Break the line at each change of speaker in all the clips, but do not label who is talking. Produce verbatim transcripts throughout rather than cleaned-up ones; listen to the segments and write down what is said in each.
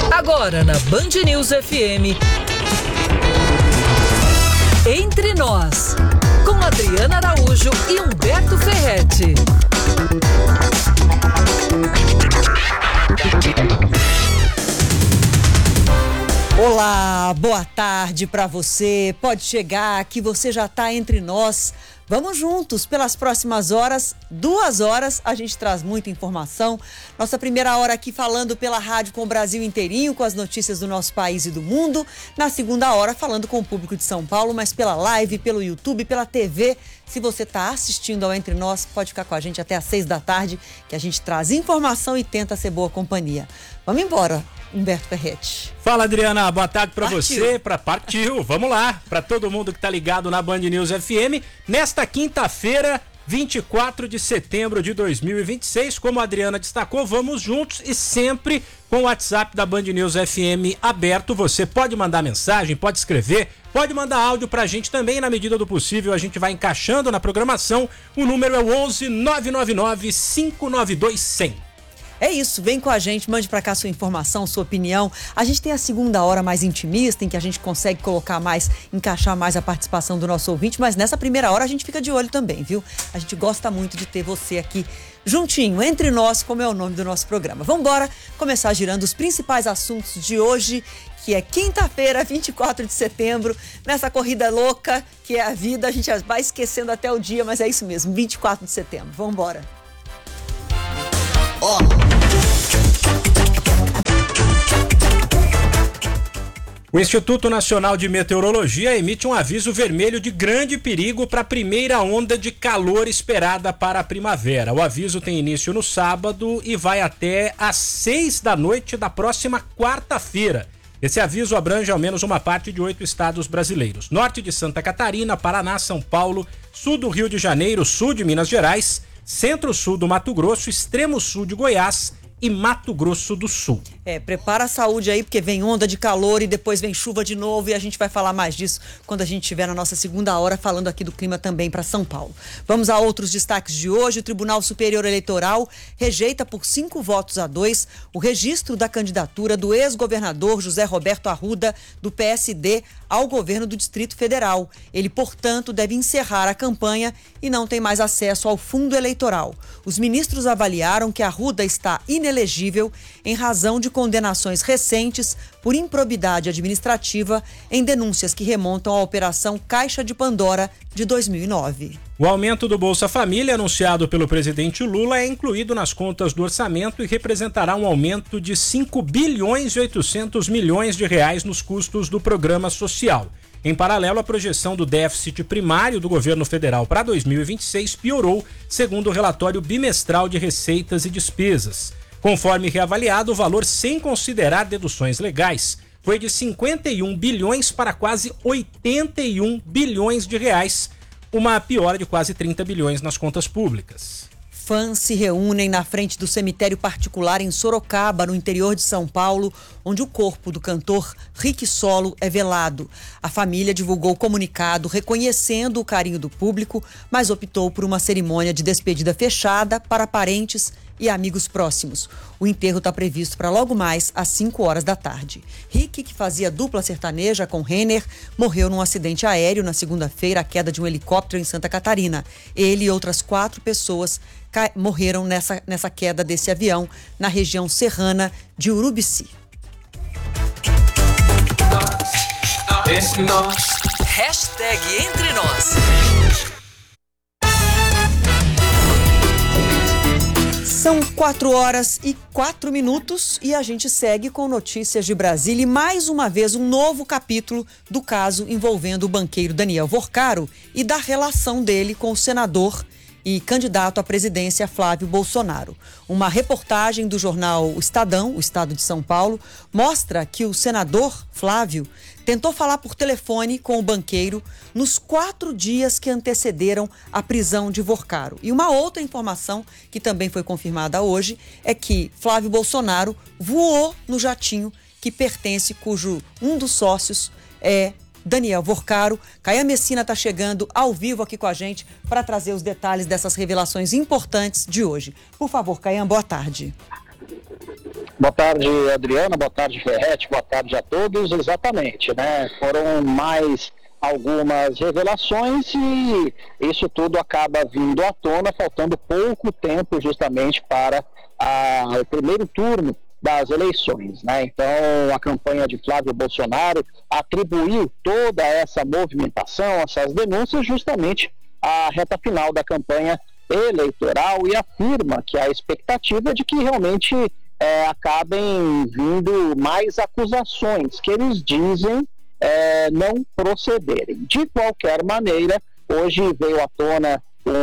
Agora na Band News F M, Entre Nós, com Adriana Araújo e Humberto Ferretti.
Olá, boa tarde para você. Pode chegar que você já está entre nós. Vamos juntos pelas próximas horas, duas horas, a gente traz muita informação. Nossa primeira hora aqui falando pela rádio com o Brasil inteirinho, com as notícias do nosso país e do mundo. Na segunda hora falando com o público de São Paulo, mas pela live, pelo YouTube, pela T V. Se você está assistindo ao Entre Nós, pode ficar com a gente até às seis da tarde, que a gente traz informação e tenta ser boa companhia. Vamos embora, Humberto Ferretti.
Fala, Adriana, boa tarde para você, para partiu, vamos lá, para todo mundo que tá ligado na Band News F M, nesta quinta-feira, vinte e quatro de setembro de dois mil e vinte e seis, como a Adriana destacou, vamos juntos e sempre com o WhatsApp da Band News F M aberto. Você pode mandar mensagem, pode escrever, pode mandar áudio pra gente também, na medida do possível a gente vai encaixando na programação. O número é o onze nove nove nove cinco nove dois zero zero.
É isso, vem com a gente, mande pra cá sua informação, sua opinião. A gente tem a segunda hora mais intimista, em que a gente consegue colocar mais, encaixar mais a participação do nosso ouvinte, mas nessa primeira hora a gente fica de olho também, viu? A gente gosta muito de ter você aqui juntinho, entre nós, como é o nome do nosso programa. Vamos embora começar girando os principais assuntos de hoje, que é quinta-feira, vinte e quatro de setembro, nessa corrida louca que é a vida. A gente vai esquecendo até o dia, mas é isso mesmo, vinte e quatro de setembro. Vamos embora.
Ó.
O Instituto Nacional de Meteorologia emite um aviso vermelho de grande perigo para a primeira onda de calor esperada para a primavera. O aviso tem início no sábado e vai até às seis da noite da próxima quarta-feira. Esse aviso abrange ao menos uma parte de oito estados brasileiros: norte de Santa Catarina, Paraná, São Paulo, sul do Rio de Janeiro, sul de Minas Gerais, centro-sul do Mato Grosso, extremo sul de Goiás e Mato Grosso do Sul.
É, prepara a saúde aí, porque vem onda de calor e depois vem chuva de novo, e a gente vai falar mais disso quando a gente estiver na nossa segunda hora falando aqui do clima também para São Paulo. Vamos a outros destaques de hoje. O Tribunal Superior Eleitoral rejeita por cinco votos a dois o registro da candidatura do ex-governador José Roberto Arruda, do P S D, ao governo do Distrito Federal. Ele, portanto, deve encerrar a campanha e não tem mais acesso ao fundo eleitoral. Os ministros avaliaram que Arruda está inelegível em razão de condenações recentes por improbidade administrativa em denúncias que remontam à Operação Caixa de Pandora de dois mil e nove.
O aumento do Bolsa Família anunciado pelo presidente Lula é incluído nas contas do orçamento e representará um aumento de cinco bilhões e oitocentos milhões de reais nos custos do programa social. Em paralelo, a projeção do déficit primário do governo federal para dois mil e vinte e seis piorou, segundo o relatório bimestral de receitas e despesas. Conforme reavaliado, o valor sem considerar deduções legais foi de cinquenta e um bilhões para quase oitenta e um bilhões de reais, uma piora de quase trinta bilhões nas contas públicas.
Fãs se reúnem na frente do cemitério particular em Sorocaba, no interior de São Paulo, onde o corpo do cantor Rick Solo é velado. A família divulgou comunicado reconhecendo o carinho do público, mas optou por uma cerimônia de despedida fechada para parentes e amigos próximos. O enterro está previsto para logo mais às cinco horas da tarde. Rick, que fazia dupla sertaneja com Renner, morreu num acidente aéreo na segunda-feira, à queda de um helicóptero em Santa Catarina. Ele e outras quatro pessoas ca... morreram nessa, nessa queda desse avião na região serrana de Urubici.
Hashtag Entre Nós.
São quatro horas e quatro minutos e a gente segue com notícias de Brasília e mais uma vez um novo capítulo do caso envolvendo o banqueiro Daniel Vorcaro e da relação dele com o senador e candidato à presidência Flávio Bolsonaro. Uma reportagem do jornal O Estadão, o Estado de São Paulo, mostra que o senador Flávio tentou falar por telefone com o banqueiro nos quatro dias que antecederam a prisão de Vorcaro. E uma outra informação que também foi confirmada hoje é que Flávio Bolsonaro voou no jatinho que pertence, cujo um dos sócios é Daniel Vorcaro. Caian Messina está chegando ao vivo aqui com a gente para trazer os detalhes dessas revelações importantes de hoje. Por favor, Caian, boa tarde.
Boa tarde, Adriana, boa tarde, Ferretti, boa tarde a todos. Exatamente, né? Foram mais algumas revelações e isso tudo acaba vindo à tona, faltando pouco tempo justamente para a, o primeiro turno das eleições, né? Então, a campanha de Flávio Bolsonaro atribuiu toda essa movimentação, essas denúncias, justamente à reta final da campanha eleitoral e afirma que a expectativa é de que realmente é, acabem vindo mais acusações que eles dizem é, não procederem. De qualquer maneira, hoje veio à tona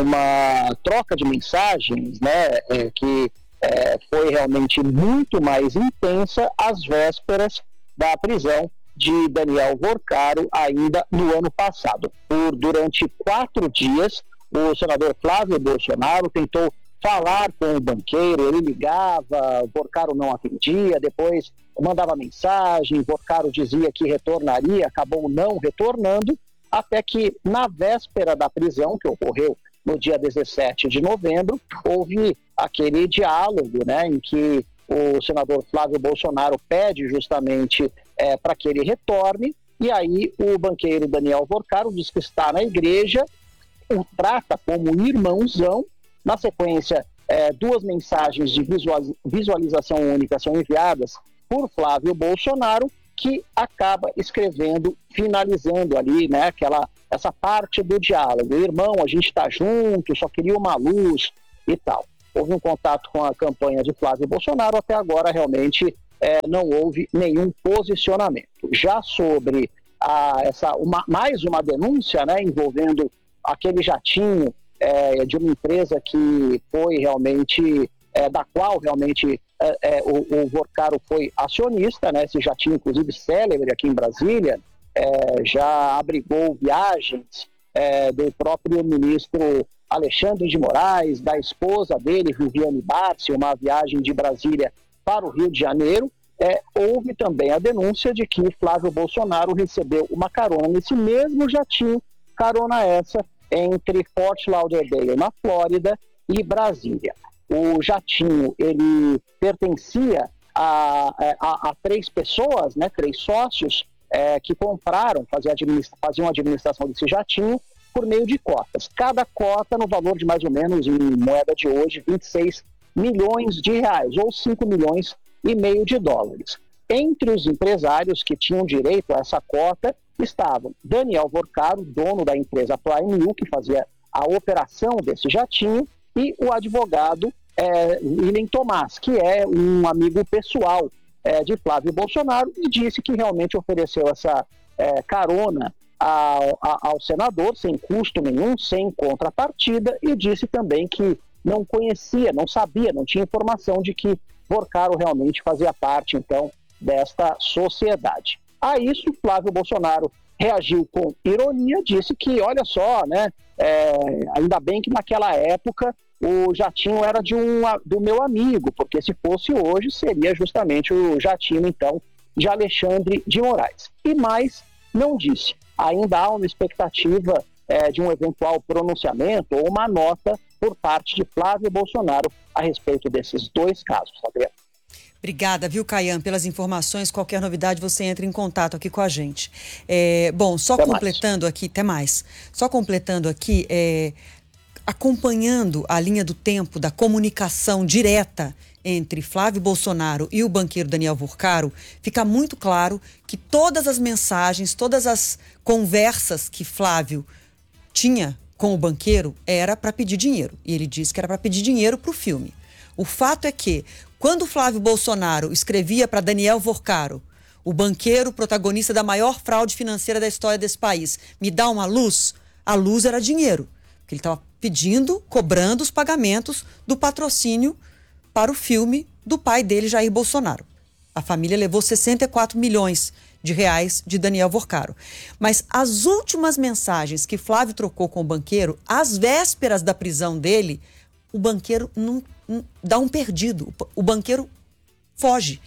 uma troca de mensagens, né, é, que é, foi realmente muito mais intensa às vésperas da prisão de Daniel Vorcaro, ainda no ano passado. Por, durante quatro dias, o senador Flávio Bolsonaro tentou falar com o banqueiro, ele ligava, o Vorcaro não atendia, depois mandava mensagem, Vorcaro dizia que retornaria, acabou não retornando, até que na véspera da prisão, que ocorreu no dia dezessete de novembro, houve aquele diálogo, né, em que o senador Flávio Bolsonaro pede justamente é, para que ele retorne, e aí o banqueiro Daniel Vorcaro diz que está na igreja, o trata como irmãozão. Na sequência, é, duas mensagens de visualização única são enviadas por Flávio Bolsonaro, que acaba escrevendo, finalizando ali, né, aquela, essa parte do diálogo. Irmão, a gente está junto, só queria uma luz e tal. Houve um contato com a campanha de Flávio Bolsonaro, até agora realmente é, não houve nenhum posicionamento. Já sobre a, essa, uma, mais uma denúncia, né, envolvendo aquele jatinho é, de uma empresa que foi realmente, é, da qual realmente é, é, o, o Vorcaro foi acionista, né, esse jatinho inclusive célebre aqui em Brasília, é, já abrigou viagens é, do próprio ministro Alexandre de Moraes, da esposa dele, Viviane Barsi, uma viagem de Brasília para o Rio de Janeiro. É, houve também a denúncia de que Flávio Bolsonaro recebeu uma carona nesse mesmo jatinho, carona essa entre Fort Lauderdale, na Flórida, e Brasília. O jatinho, ele pertencia a, a, a três pessoas, né, três sócios, é, que compraram, faziam, administra, faziam a administração desse jatinho por meio de cotas. Cada cota no valor de mais ou menos, em moeda de hoje, vinte e seis milhões de reais, ou cinco milhões e meio de dólares. Entre os empresários que tinham direito a essa cota estavam Daniel Vorcaro, dono da empresa Prime U, que fazia a operação desse jatinho, e o advogado é, William Tomás, que é um amigo pessoal é, de Flávio Bolsonaro, e disse que realmente ofereceu essa é, carona ao, ao senador, sem custo nenhum, sem contrapartida, e disse também que não conhecia, não sabia, não tinha informação de que Vorcaro realmente fazia parte, então, desta sociedade. A isso, Flávio Bolsonaro reagiu com ironia, disse que, olha só, né, é, ainda bem que naquela época o jatinho era de um, do meu amigo, porque se fosse hoje seria justamente o jatinho, então, de Alexandre de Moraes. E mais, não disse. Ainda há uma expectativa é, de um eventual pronunciamento ou uma nota por parte de Flávio Bolsonaro a respeito desses dois casos, Adriana.
Obrigada, viu, Caian, pelas informações. Qualquer novidade, você entra em contato aqui com a gente. É, bom, só até completando mais. aqui, até mais, só completando aqui, é, acompanhando a linha do tempo da comunicação direta entre Flávio Bolsonaro e o banqueiro Daniel Vorcaro, fica muito claro que todas as mensagens, todas as conversas que Flávio tinha com o banqueiro era para pedir dinheiro. E ele disse que era para pedir dinheiro para o filme. O fato é que, quando Flávio Bolsonaro escrevia para Daniel Vorcaro, o banqueiro protagonista da maior fraude financeira da história desse país, me dá uma luz, a luz era dinheiro. Porque ele estava pedindo, cobrando os pagamentos do patrocínio para o filme do pai dele, Jair Bolsonaro. A família levou sessenta e quatro milhões de reais de Daniel Vorcaro. Mas as últimas mensagens que Flávio trocou com o banqueiro, às vésperas da prisão dele, o banqueiro não, não dá um perdido. O banqueiro foge,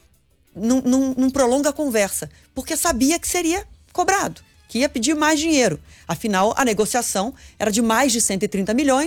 não, não, não prolonga a conversa, porque sabia que seria cobrado, que ia pedir mais dinheiro. Afinal, a negociação era de mais de cento e trinta milhões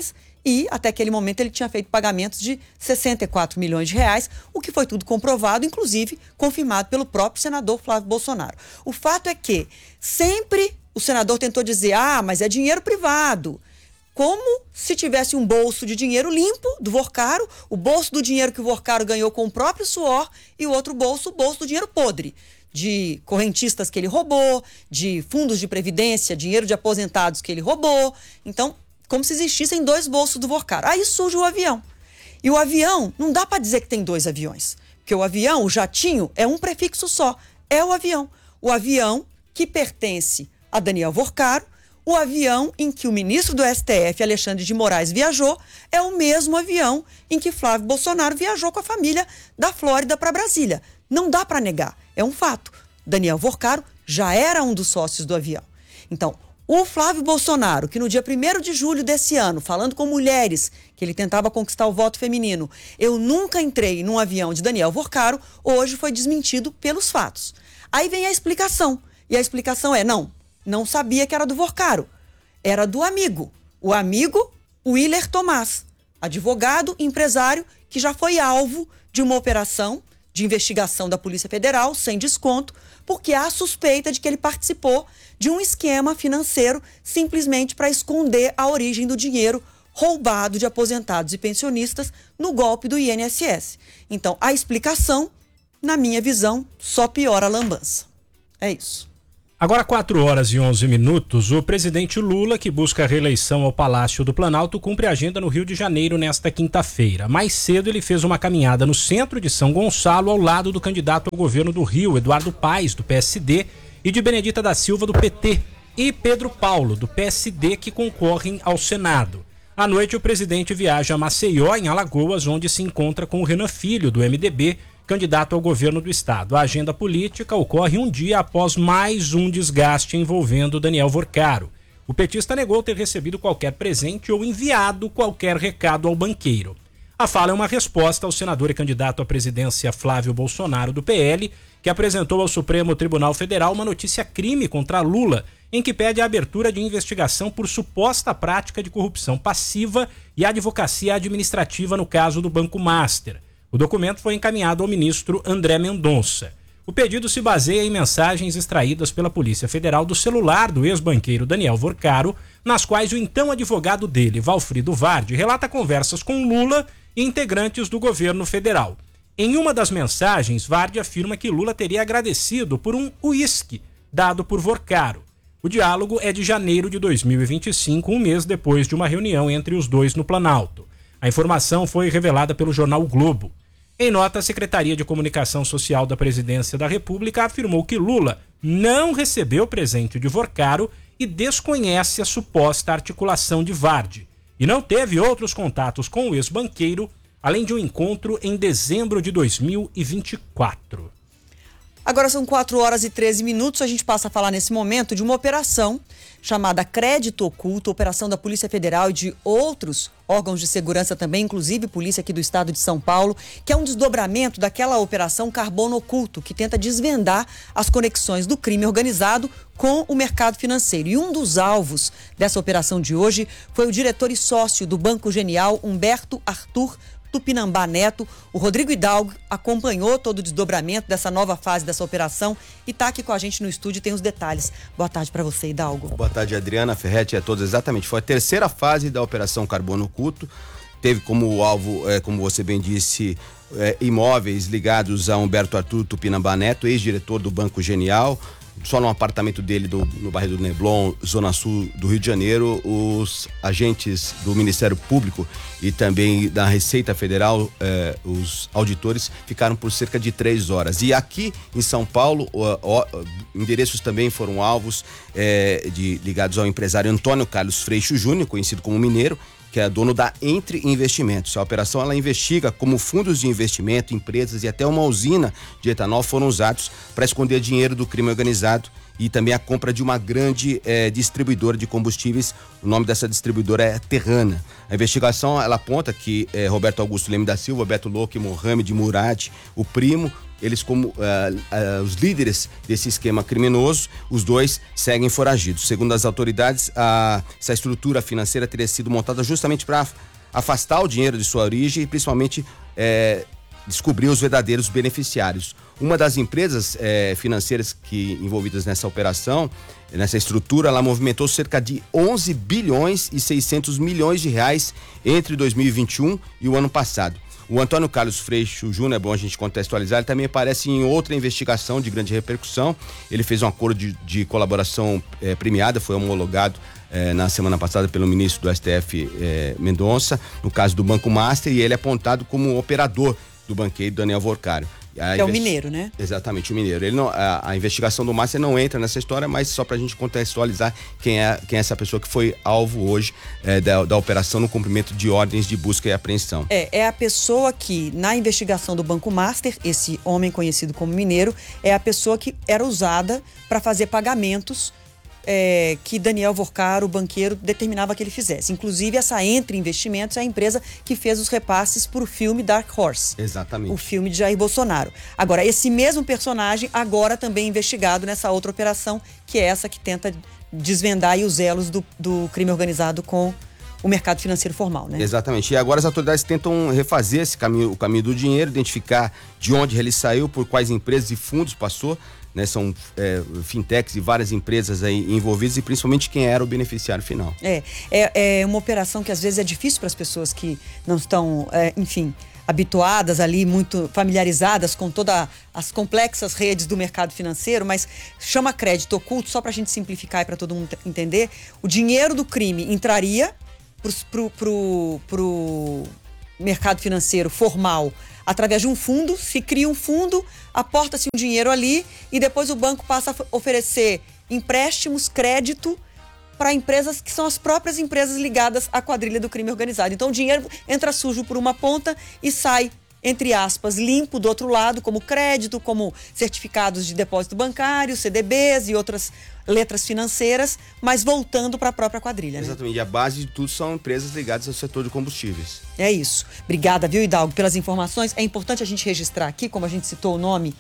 e até aquele momento ele tinha feito pagamentos de sessenta e quatro milhões de reais, o que foi tudo comprovado, inclusive confirmado pelo próprio senador Flávio Bolsonaro. O fato é que sempre o senador tentou dizer, ah, mas é dinheiro privado, como se tivesse um bolso de dinheiro limpo do Vorcaro, o bolso do dinheiro que o Vorcaro ganhou com o próprio suor e o outro bolso, o bolso do dinheiro podre, de correntistas que ele roubou, de fundos de previdência, dinheiro de aposentados que ele roubou. Então, como se existissem dois bolsos do Vorcaro. Aí surge o avião. E o avião, não dá para dizer que tem dois aviões, porque o avião, o jatinho, é um prefixo só, é o avião. O avião que pertence a Daniel Vorcaro, o avião em que o ministro do S T F, Alexandre de Moraes, viajou, é o mesmo avião em que Flávio Bolsonaro viajou com a família da Flórida para Brasília. Não dá para negar, é um fato. Daniel Vorcaro já era um dos sócios do avião. Então, o Flávio Bolsonaro, que no dia primeiro de julho desse ano, falando com mulheres, que ele tentava conquistar o voto feminino, eu nunca entrei num avião de Daniel Vorcaro, hoje foi desmentido pelos fatos. Aí vem a explicação, e a explicação é, não, não sabia que era do Vorcaro, era do amigo. O amigo, Willer Tomás, advogado, empresário, que já foi alvo de uma operação de investigação da Polícia Federal, sem desconto, porque há suspeita de que ele participou de um esquema financeiro simplesmente para esconder a origem do dinheiro roubado de aposentados e pensionistas no golpe do I N S S. Então, a explicação, na minha visão, só piora a lambança. É isso.
Agora, quatro horas e onze minutos, o presidente Lula, que busca a reeleição ao Palácio do Planalto, cumpre a agenda no Rio de Janeiro nesta quinta-feira. Mais cedo, ele fez uma caminhada no centro de São Gonçalo, ao lado do candidato ao governo do Rio, Eduardo Paes, do P S D, e de Benedita da Silva, do P T, e Pedro Paulo, do P S D, que concorrem ao Senado. À noite, o presidente viaja a Maceió, em Alagoas, onde se encontra com o Renan Filho, do M D B, candidato ao governo do estado. A agenda política ocorre um dia após mais um desgaste envolvendo Daniel Vorcaro. O petista negou ter recebido qualquer presente ou enviado qualquer recado ao banqueiro. A fala é uma resposta ao senador e candidato à presidência Flávio Bolsonaro, do P L, que apresentou ao Supremo Tribunal Federal uma notícia-crime contra Lula, em que pede a abertura de investigação por suposta prática de corrupção passiva e advocacia administrativa no caso do Banco Master. O documento foi encaminhado ao ministro André Mendonça. O pedido se baseia em mensagens extraídas pela Polícia Federal do celular do ex-banqueiro Daniel Vorcaro, nas quais o então advogado dele, Valfrido Vardi, relata conversas com Lula e integrantes do governo federal. Em uma das mensagens, Vardi afirma que Lula teria agradecido por um uísque dado por Vorcaro. O diálogo é de janeiro de dois mil e vinte e cinco, um mês depois de uma reunião entre os dois no Planalto. A informação foi revelada pelo jornal o Globo. Em nota, a Secretaria de Comunicação Social da Presidência da República afirmou que Lula não recebeu presente de Vorcaro e desconhece a suposta articulação de Vardi, e não teve outros contatos com o ex-banqueiro, além de um encontro em dezembro de dois mil e vinte e quatro.
Agora são quatro horas e treze minutos, a gente passa a falar nesse momento de uma operação chamada Crédito Oculto, operação da Polícia Federal e de outros órgãos de segurança também, inclusive polícia aqui do estado de São Paulo, que é um desdobramento daquela operação Carbono Oculto, que tenta desvendar as conexões do crime organizado com o mercado financeiro. E um dos alvos dessa operação de hoje foi o diretor e sócio do Banco Genial, Humberto Arthur Tupinambá Neto. O Rodrigo Hidalgo acompanhou todo o desdobramento dessa nova fase dessa operação e está aqui com a gente no estúdio e tem os detalhes. Boa tarde para você, Hidalgo.
Boa tarde, Adriana, Ferretti, a todos. Exatamente, foi a terceira fase da Operação Carbono Oculto. Teve como alvo, é, como você bem disse, é, imóveis ligados a Humberto Arthur Tupinambá Neto, ex-diretor do Banco Genial. Só no apartamento dele do, no bairro do Neblon, zona sul do Rio de Janeiro, os agentes do Ministério Público e também da Receita Federal, eh, os auditores, ficaram por cerca de três horas. E aqui em São Paulo, ó, ó, endereços também foram alvos eh, de, ligados ao empresário Antônio Carlos Freixo Júnior, conhecido como Mineiro, que é dono da Entre Investimentos. A operação ela investiga como fundos de investimento, empresas e até uma usina de etanol foram usados para esconder dinheiro do crime organizado e também a compra de uma grande eh, distribuidora de combustíveis. O nome dessa distribuidora é Terrana. A investigação ela aponta que eh, Roberto Augusto Leme da Silva, Beto Louco e Mohamed Murad, o primo, eles como uh, uh, os líderes desse esquema criminoso, os dois seguem foragidos. Segundo as autoridades, a, essa estrutura financeira teria sido montada justamente para afastar o dinheiro de sua origem e principalmente é, descobrir os verdadeiros beneficiários. Uma das empresas é, financeiras que envolvidas nessa operação, nessa estrutura, ela movimentou cerca de onze bilhões e seiscentos milhões de reais entre dois mil e vinte e um e o ano passado. O Antônio Carlos Freixo Júnior, é bom a gente contextualizar, ele também aparece em outra investigação de grande repercussão. Ele fez um acordo de, de colaboração é, premiada, foi homologado é, na semana passada pelo ministro do S T F, é, Mendonça, no caso do Banco Master, e ele é apontado como operador do banqueiro Daniel Vorcário.
A é o mineiro, né?
Exatamente, o mineiro. Ele não, a, a investigação do Master não entra nessa história, mas só pra gente contextualizar quem é, quem é essa pessoa que foi alvo hoje é, da, da operação no cumprimento de ordens de busca e apreensão.
É, é a pessoa que, na investigação do Banco Master, esse homem conhecido como mineiro, é a pessoa que era usada para fazer pagamentos É, que Daniel Vorcário, o banqueiro, determinava que ele fizesse. Inclusive, essa Entre Investimentos é a empresa que fez os repasses para o filme Dark Horse.
Exatamente.
O filme de Jair Bolsonaro. Agora, esse mesmo personagem agora também investigado nessa outra operação, que é essa que tenta desvendar aí os elos do, do crime organizado com o mercado financeiro formal, né?
Exatamente. E agora as autoridades tentam refazer esse caminho, o caminho do dinheiro, identificar de onde ele saiu, por quais empresas e fundos passou. Né, são é, fintechs e várias empresas aí envolvidas e principalmente quem era o beneficiário final.
É, é, é uma operação que às vezes é difícil para as pessoas que não estão, é, enfim, habituadas ali, muito familiarizadas com todas as complexas redes do mercado financeiro, mas chama crédito oculto, só para a gente simplificar e para todo mundo entender. O dinheiro do crime entraria pro, pro, pro mercado financeiro formal através de um fundo, se cria um fundo, aporta-se um dinheiro ali e depois o banco passa a oferecer empréstimos, crédito para empresas que são as próprias empresas ligadas à quadrilha do crime organizado. Então o dinheiro entra sujo por uma ponta e sai, entre aspas, limpo do outro lado, como crédito, como certificados de depósito bancário, C D Bs e outras letras financeiras, mas voltando para a própria quadrilha, né?
Exatamente, e a base de tudo são empresas ligadas ao setor de combustíveis.
É isso. Obrigada, viu, Hidalgo, pelas informações. É importante a gente registrar aqui, como a gente citou o nome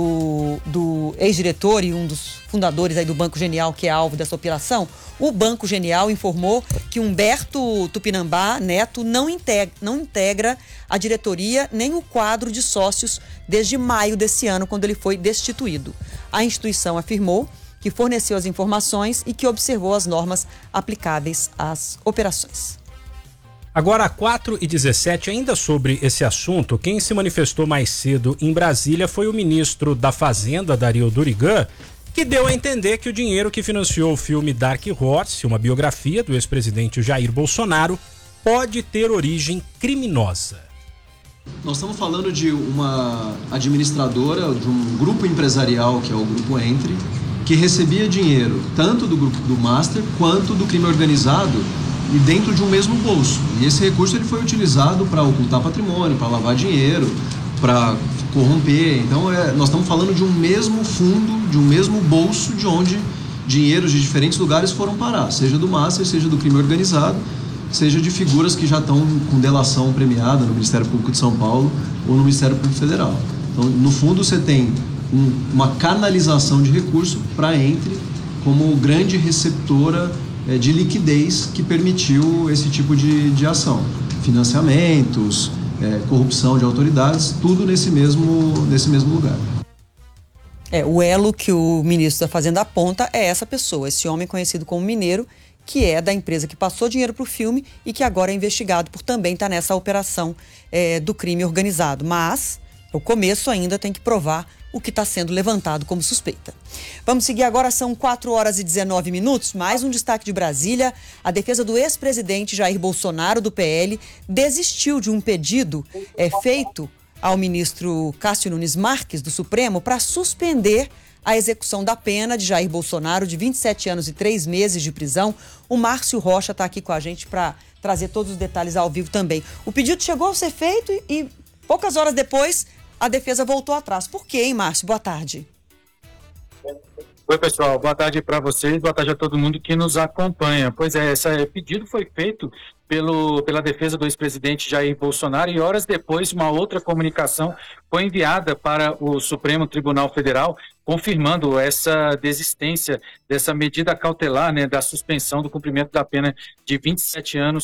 do, do ex-diretor e um dos fundadores aí do Banco Genial, que é alvo dessa operação. O Banco Genial informou que Humberto Tupinambá Neto não integra, não integra a diretoria nem o quadro de sócios desde maio desse ano, quando ele foi destituído. A instituição afirmou que forneceu as informações e que observou as normas aplicáveis às operações.
Agora, quatro e dezessete, ainda sobre esse assunto, quem se manifestou mais cedo em Brasília foi o ministro da Fazenda, Dario Durigan, que deu a entender que o dinheiro que financiou o filme Dark Horse, uma biografia do ex-presidente Jair Bolsonaro, pode ter origem criminosa.
Nós estamos falando de uma administradora, de um grupo empresarial, que é o Grupo Entre, que recebia dinheiro tanto do grupo do Master quanto do crime organizado e dentro de um mesmo bolso. E esse recurso ele foi utilizado para ocultar patrimônio, para lavar dinheiro, para corromper. Então é, nós estamos falando de um mesmo fundo, de um mesmo bolso, de onde dinheiros de diferentes lugares foram parar, seja do Master, seja do crime organizado, seja de figuras que já estão com delação premiada no Ministério Público de São Paulo ou no Ministério Público Federal. Então, no fundo, você tem um, uma canalização de recurso para a Entre como grande receptora é, de liquidez que permitiu esse tipo de, de ação. Financiamentos, é, corrupção de autoridades, tudo nesse mesmo, nesse mesmo lugar.
É, o elo que o ministro da Fazenda aponta é essa pessoa, esse homem conhecido como mineiro, que é da empresa que passou dinheiro para o filme e que agora é investigado por também estar nessa operação é, do crime organizado. Mas o começo ainda tem que provar o que está sendo levantado como suspeita. Vamos seguir agora, são quatro horas e dezenove minutos. Mais um destaque de Brasília. A defesa do ex-presidente Jair Bolsonaro, do P L, desistiu de um pedido é, feito ao ministro Cássio Nunes Marques, do Supremo, para suspender a execução da pena de Jair Bolsonaro, de vinte e sete anos e três meses de prisão. O Márcio Rocha está aqui com a gente para trazer todos os detalhes ao vivo também. O pedido chegou a ser feito e, e poucas horas depois a defesa voltou atrás. Por quê, hein, Márcio? Boa tarde.
Oi, pessoal. Boa tarde para vocês, boa tarde a todo mundo que nos acompanha. Pois é, esse pedido foi feito pelo, pela defesa do ex-presidente Jair Bolsonaro e horas depois uma outra comunicação foi enviada para o Supremo Tribunal Federal confirmando essa desistência dessa medida cautelar, né, da suspensão do cumprimento da pena de vinte e sete anos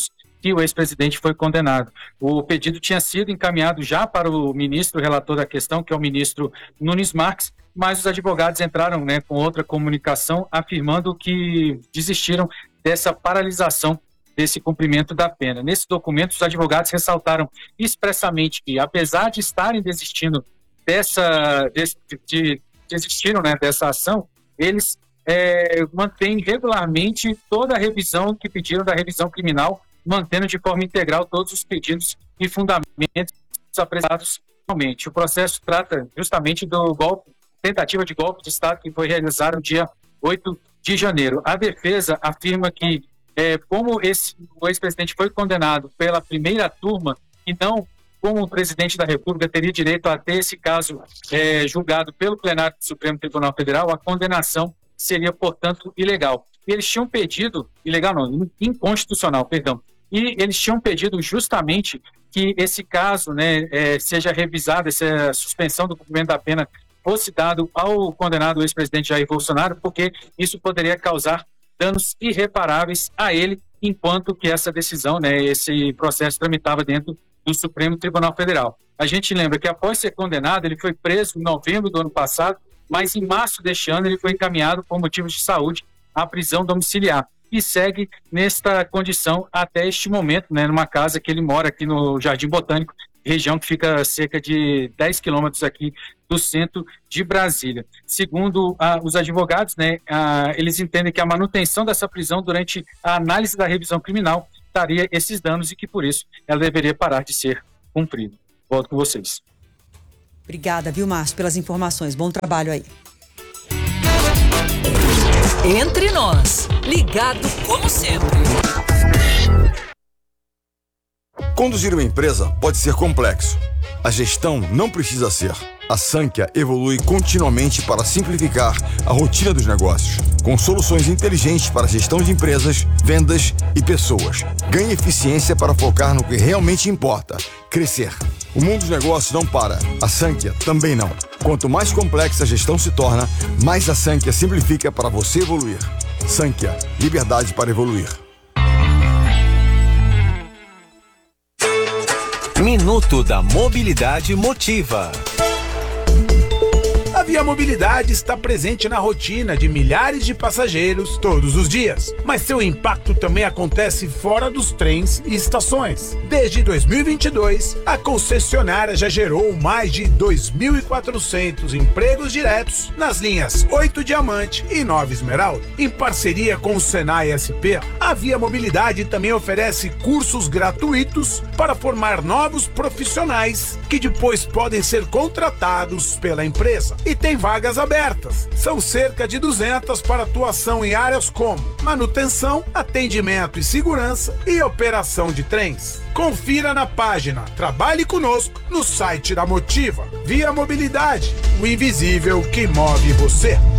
que o ex-presidente foi condenado. O pedido tinha sido encaminhado já para o ministro relator da questão, que é o ministro Nunes Marques, mas os advogados entraram, né, com outra comunicação afirmando que desistiram dessa paralisação desse cumprimento da pena. Nesse documento, os advogados ressaltaram expressamente que, apesar de estarem desistindo dessa, desse, de, desistiram, né, dessa ação, eles é, mantêm regularmente toda a revisão que pediram da revisão criminal, mantendo de forma integral todos os pedidos e fundamentos apresentados finalmente. O processo trata justamente do golpe, tentativa de golpe de Estado que foi realizado no dia oito de janeiro. A defesa afirma que, é, como esse, o ex-presidente foi condenado pela primeira turma e não como o presidente da República teria direito a ter esse caso é, julgado pelo plenário do Supremo Tribunal Federal, a condenação seria, portanto, ilegal. E eles tinham pedido, ilegal não, inconstitucional, perdão, e eles tinham pedido justamente que esse caso, né, é, seja revisado, essa suspensão do cumprimento da pena fosse dado ao condenado ex-presidente Jair Bolsonaro, porque isso poderia causar danos irreparáveis a ele, enquanto que essa decisão, né, esse processo tramitava dentro do Supremo Tribunal Federal. A gente lembra que após ser condenado, ele foi preso em novembro do ano passado, mas em março deste ano ele foi encaminhado por motivos de saúde à prisão domiciliar e segue nesta condição até este momento, né, numa casa que ele mora aqui no Jardim Botânico, região que fica a cerca de dez quilômetros aqui do centro de Brasília. Segundo ah, os advogados, né, ah, eles entendem que a manutenção dessa prisão durante a análise da revisão criminal daria esses danos e que, por isso, ela deveria parar de ser cumprida. Volto com vocês.
Obrigada, viu, Márcio, pelas informações. Bom trabalho aí.
Entre nós, ligado como sempre.
Conduzir uma empresa pode ser complexo. A gestão não precisa ser. A Sankhya evolui continuamente para simplificar a rotina dos negócios, com soluções inteligentes para a gestão de empresas, vendas e pessoas. Ganhe eficiência para focar no que realmente importa, crescer. O mundo dos negócios não para, a Sankhya também não. Quanto mais complexa a gestão se torna, mais a Sankhya simplifica para você evoluir. Sankhya, liberdade para evoluir.
Minuto da Mobilidade Motiva.
A Via Mobilidade está presente na rotina de milhares de passageiros todos os dias, mas seu impacto também acontece fora dos trens e estações. Desde dois mil e vinte e dois, a concessionária já gerou mais de dois mil e quatrocentos empregos diretos nas linhas oito Diamante e nove Esmeralda. Em parceria com o Senai S P, a Via Mobilidade também oferece cursos gratuitos para formar novos profissionais que depois podem ser contratados pela empresa. E tem vagas abertas. São cerca de duzentas para atuação em áreas como manutenção, atendimento e segurança e operação de trens. Confira na página Trabalhe Conosco no site da Motiva. Via Mobilidade, o invisível que move você.